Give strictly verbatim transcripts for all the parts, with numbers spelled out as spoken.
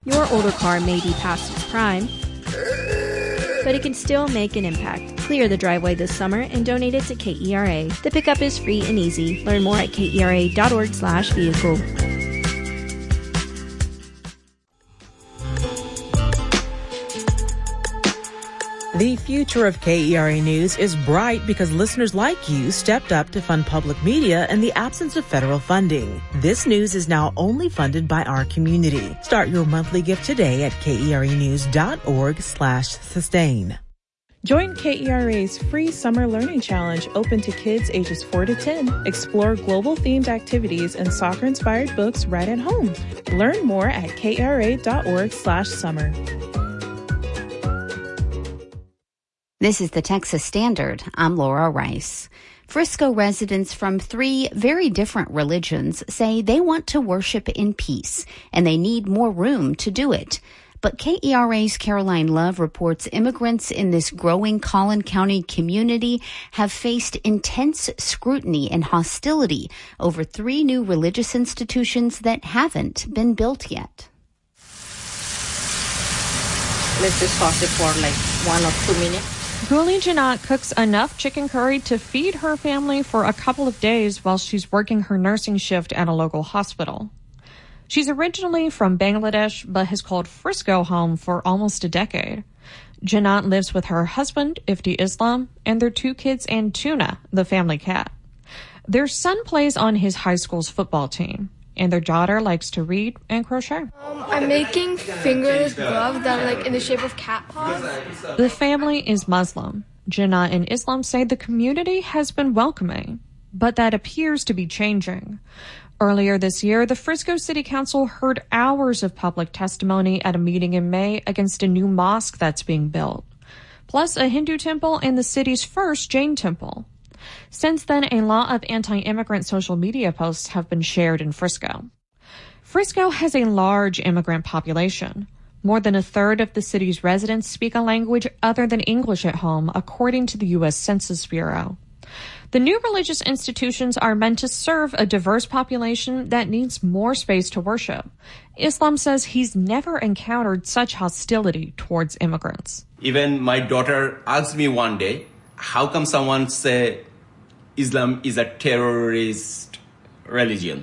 Your older car may be past its prime, but it can still make an impact. Clear the driveway this summer and donate it to K E R A. The pickup is free and easy. Learn more at kera.org slash vehicle. The future of K E R A News is bright because listeners like you stepped up to fund public media in the absence of federal funding. This news is now only funded by our community. Start your monthly gift today at keranews.org slash sustain. Join K E R A's free Summer Learning Challenge open to kids ages four to ten. Explore global-themed activities and soccer-inspired books right at home. Learn more at kera.org slash summer. This is the Texas Standard. I'm Laura Rice. Frisco residents from three very different religions say they want to worship in peace, and they need more room to do it. But K E R A's Caroline Love reports immigrants in this growing Collin County community have faced intense scrutiny and hostility over three new religious institutions that haven't been built yet. Let's just pause it for like one or two minutes. Guli Janat cooks enough chicken curry to feed her family for a couple of days while she's working her nursing shift at a local hospital. She's originally from Bangladesh, but has called Frisco home for almost a decade. Janat lives with her husband, Ifti Islam, and their two kids and Tuna, the family cat. Their son plays on his high school's football team, and their daughter likes to read and crochet. Um, I'm making fingerless gloves that are like in the shape of cat paws. The family is Muslim. Janat and Islam say the community has been welcoming, but that appears to be changing. Earlier this year, the Frisco City Council heard hours of public testimony at a meeting in May against a new mosque that's being built, plus a Hindu temple and the city's first Jain temple. Since then, a lot of anti-immigrant social media posts have been shared in Frisco. Frisco has a large immigrant population. More than a third of the city's residents speak a language other than English at home, according to the U S Census Bureau. The new religious institutions are meant to serve a diverse population that needs more space to worship. Islam says he's never encountered such hostility towards immigrants. Even my daughter asked me one day, how come someone say Islam is a terrorist religion?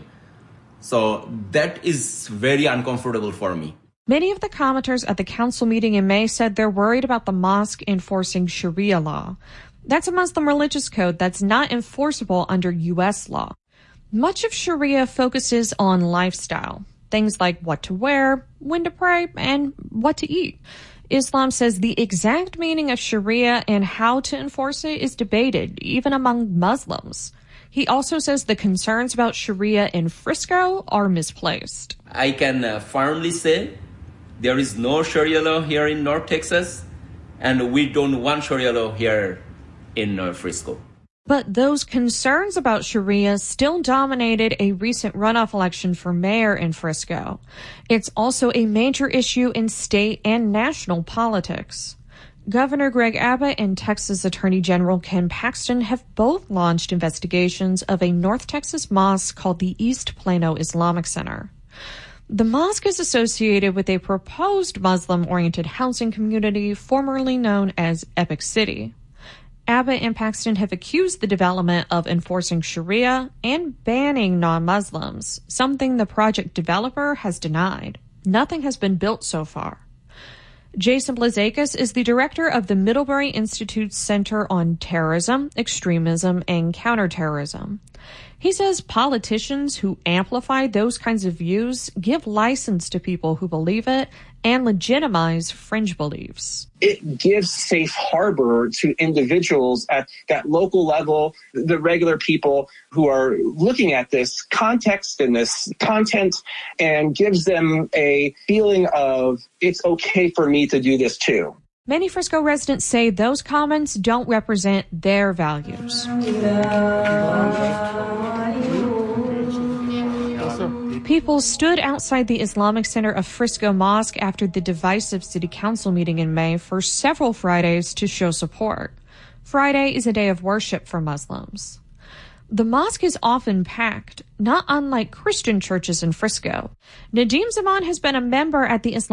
So that is very uncomfortable for me. Many of the commenters at the council meeting in May said they're worried about the mosque enforcing Sharia law. That's a Muslim religious code that's not enforceable under U S law. Much of Sharia focuses on lifestyle, things like what to wear, when to pray, and what to eat. Islam says the exact meaning of Sharia and how to enforce it is debated, even among Muslims. He also says the concerns about Sharia in Frisco are misplaced. I can uh, firmly say there is no Sharia law here in North Texas, and we don't want Sharia law here in uh, Frisco. But those concerns about Sharia still dominated a recent runoff election for mayor in Frisco. It's also a major issue in state and national politics. Governor Greg Abbott and Texas Attorney General Ken Paxton have both launched investigations of a North Texas mosque called the East Plano Islamic Center. The mosque is associated with a proposed Muslim-oriented housing community formerly known as Epic City. Abbott and Paxton have accused the development of enforcing Sharia and banning non-Muslims, something the project developer has denied. Nothing has been built so far. Jason Blazakis is the director of the Middlebury Institute's Center on Terrorism, Extremism, and Counterterrorism. He says politicians who amplify those kinds of views give license to people who believe it and legitimize fringe beliefs. It gives safe harbor to individuals at that local level, the regular people who are looking at this context and this content, and gives them a feeling of it's okay for me to do this too. Many Frisco residents say those comments don't represent their values. People stood outside the Islamic Center of Frisco Mosque after the divisive city council meeting in May for several Fridays to show support. Friday is a day of worship for Muslims. The mosque is often packed, not unlike Christian churches in Frisco. Nadim Zaman has been a member at the Islamic